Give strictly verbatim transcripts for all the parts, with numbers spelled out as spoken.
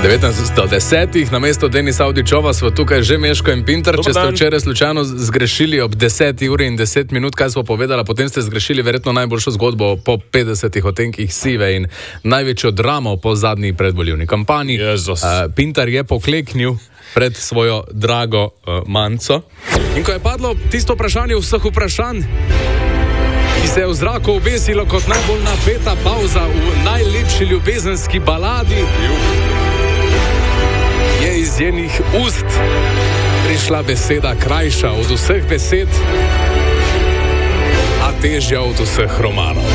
devetnajst do desetih, na mesto Denisa Avdićova smo tukaj že Meško in Pintar. Če ste včeraj slučajno zgrešili ob deseti uri in deset minut, kaj smo povedali, potem ste zgrešili verjetno najboljšo zgodbo po petdesetih odtenkih sive in največjo dramo po zadnji predvoljivni kampanji. Uh, Pintar je pokleknil pred svojo drago uh, manco. In ko je padlo tisto vprašanje vseh vprašanj, ki se je v zraku obesilo kot najbolj napeta pauza v najlepši ljubezenski baladi, je iz njenih ust prišla beseda krajša od vseh besed, a težja od vseh romanov.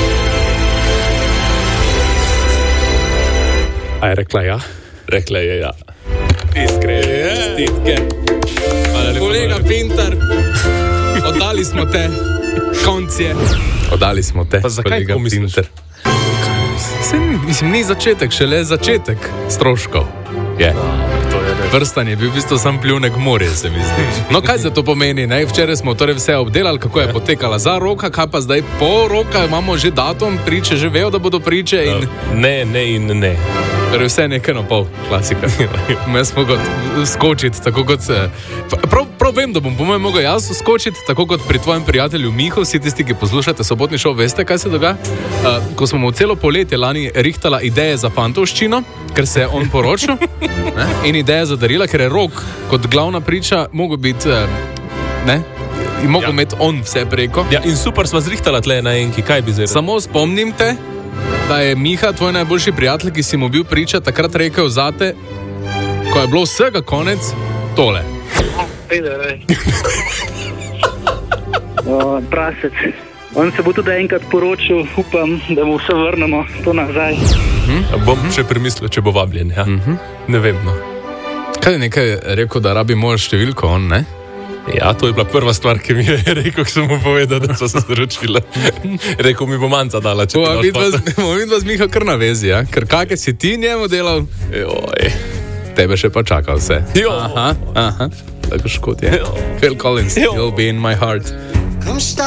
A je rekla ja? Rekla je ja. Iskrene čestitke. Kolega Pintar, oddali smo te. Konc je. Oddali smo te. Pa zakaj tako misliš? Se, mislim, ni začetek, šele začetek stroškov. Je. Prstan je bil v bistvu sam pljunek morje, se mi zdi. No, kaj za to pomeni, ne? Včeraj smo torej vse obdelali, kako je potekala za roka, kaj pa zdaj po roka, imamo že datum, priče že vejo, da bodo priče in... Ne, ne in ne. Torej vse nekaj na pol, klasika. Jaz mogel skočiti, tako kot se... Prav, prav vem, da bom po mojem mogel jaz skočiti, tako kot pri tvojem prijatelju Miho, vsi tisti, ki poslušate sobotni šov, veste, kaj se dogaja? Uh, ko smo mu celo poletje lani rihtala ideje za fantovščino, ker se je on poročil, ne? In ideje za darila, ker je Rok kot glavna priča mogel biti, ne, in mogel ja. imeti on vse preko. Ja, in super sva zrihtala tle na enki, kaj bi zdaj? Samo spomnim te, da je Miha, tvoj najboljši prijatelj, ki si mu bil priča, takrat rekel zate, ko je bilo vsega konec, tole. Pederej. O, prasec. On se bo tudi enkrat poročil, upam, da mu vse vrnemo to nazaj. Hm? Bom še premislil, če bo vabljen, ja. Uh-huh. Ne vem, no. Kaj je nekaj rekel, da rabi mojo številko, on, ne? Ja, to je bila prva stvar, ki mi je rekel, ko sem mu povedal, da so se zročila. Rekel mi bo manca dala, če bomo vidva z Miha kar na vezi, ja? Ker kakaj si ti njemu delal? Joj. Tebe še pa čaka vse. Jo. Aha, aha. Tako škod je. Phil Collins, You'll Be In My Heart.